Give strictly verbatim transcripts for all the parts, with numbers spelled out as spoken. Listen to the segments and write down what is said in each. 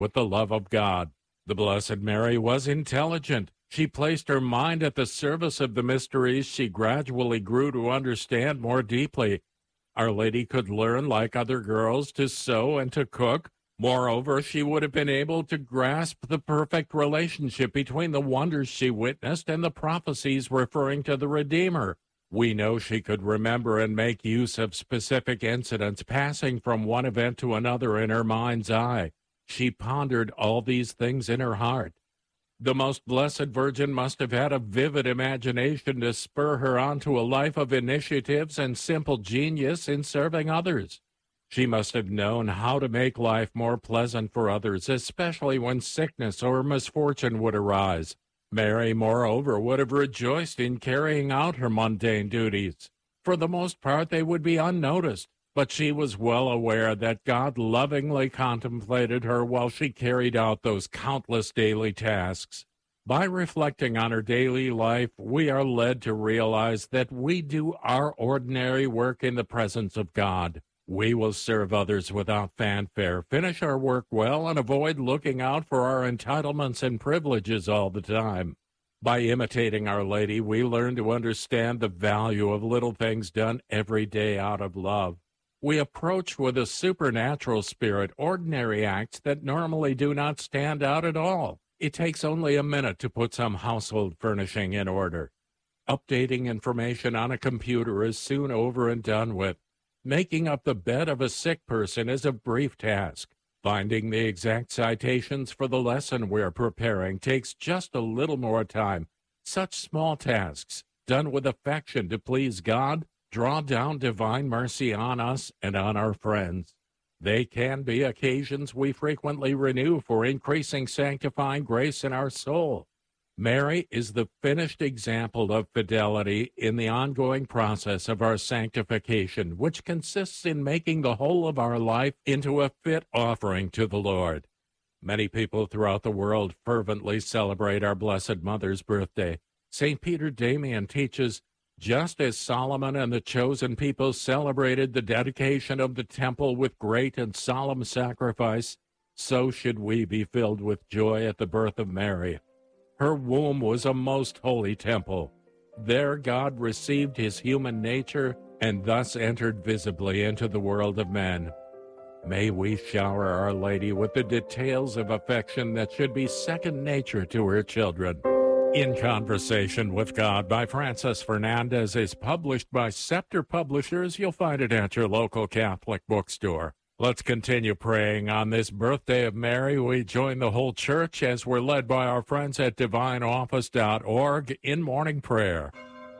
with the love of God. The Blessed Mary was intelligent. She placed her mind at the service of the mysteries she gradually grew to understand more deeply. Our Lady could learn, like other girls, to sew and to cook. Moreover, she would have been able to grasp the perfect relationship between the wonders she witnessed and the prophecies referring to the Redeemer. We know she could remember and make use of specific incidents passing from one event to another in her mind's eye. She pondered all these things in her heart. The Most Blessed Virgin must have had a vivid imagination to spur her on to a life of initiatives and simple genius in serving others. She must have known how to make life more pleasant for others, especially when sickness or misfortune would arise. Mary, moreover, would have rejoiced in carrying out her mundane duties. For the most part, they would be unnoticed, but she was well aware that God lovingly contemplated her while she carried out those countless daily tasks. By reflecting on her daily life, we are led to realize that we do our ordinary work in the presence of God. We will serve others without fanfare, finish our work well, and avoid looking out for our entitlements and privileges all the time. By imitating Our Lady, we learn to understand the value of little things done every day out of love. We approach with a supernatural spirit ordinary acts that normally do not stand out at all. It takes only a minute to put some household furnishing in order. Updating information on a computer is soon over and done with. Making up the bed of a sick person is a brief task. Finding the exact citations for the lesson we're preparing takes just a little more time. Such small tasks, done with affection to please God, draw down divine mercy on us and on our friends. They can be occasions we frequently renew for increasing sanctifying grace in our soul. Mary is the finished example of fidelity in the ongoing process of our sanctification, which consists in making the whole of our life into a fit offering to the Lord. Many people throughout the world fervently celebrate our Blessed Mother's birthday. Saint Peter Damian teaches, just as Solomon and the chosen people celebrated the dedication of the temple with great and solemn sacrifice, so should we be filled with joy at the birth of Mary. Her womb was a most holy temple. There God received his human nature and thus entered visibly into the world of men. May we shower Our Lady with the details of affection that should be second nature to her children. In Conversation with God by Francis Fernandez is published by Scepter Publishers. You'll find it at your local Catholic bookstore. Let's continue praying on this birthday of Mary. We join the whole church as we're led by our friends at divine office dot org in morning prayer.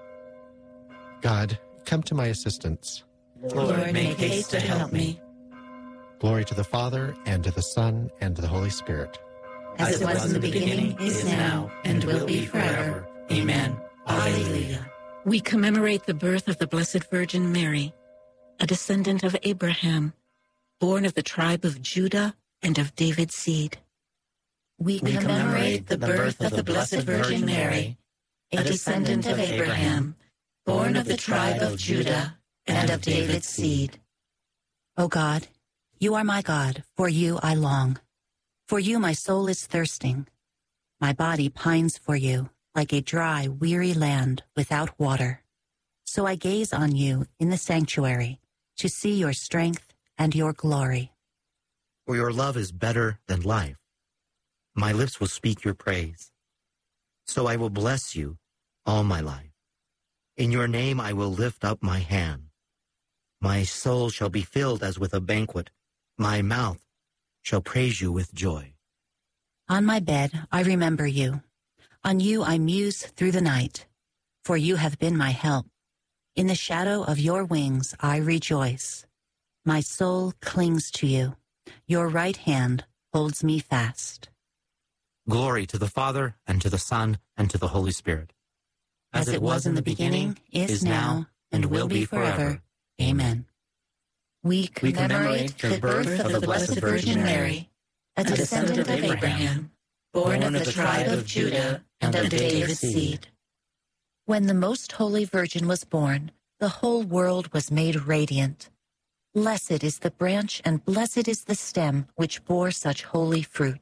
God, come to my assistance. Lord, make haste to help me. Glory to the Father, and to the Son, and to the Holy Spirit. As it was in the beginning, is now, and will be forever. Amen. Alleluia. We commemorate the birth of the Blessed Virgin Mary, a descendant of Abraham, born of the tribe of Judah and of David's seed. We commemorate the birth of the Blessed Virgin Mary, a descendant of Abraham, born of the tribe of Judah and of David's seed. O God, you are my God, for you I long. For you my soul is thirsting. My body pines for you, like a dry, weary land without water. So I gaze on you in the sanctuary, to see your strength and your glory. For your love is better than life. My lips will speak your praise. So I will bless you all my life. In your name I will lift up my hand. My soul shall be filled as with a banquet. My mouth shall praise you with joy. On my bed I remember you. On you I muse through the night. For you have been my help. In the shadow of your wings I rejoice. My soul clings to you. Your right hand holds me fast. Glory to the Father, and to the Son, and to the Holy Spirit. As, As it was in the beginning, is now, and will be forever. Amen. We commemorate the birth of the Blessed Virgin Mary, a descendant of Abraham, born of the tribe of Judah and of David's seed. When the Most Holy Virgin was born, the whole world was made radiant. Blessed is the branch and blessed is the stem which bore such holy fruit.